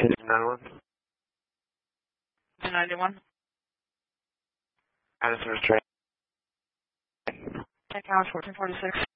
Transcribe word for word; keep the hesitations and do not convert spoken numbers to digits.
Is nine one? ninety-one. Addison Restraint. Tech House fourteen forty-six.